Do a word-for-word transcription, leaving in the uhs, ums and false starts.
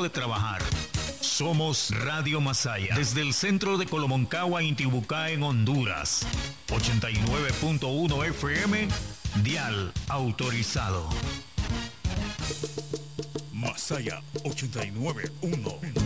de trabajar. Somos Radio Masaya, desde el centro de Colomoncagua, Intibucá, en Honduras. ochenta y nueve punto uno F M, dial autorizado. Masaya ochenta y nueve punto uno.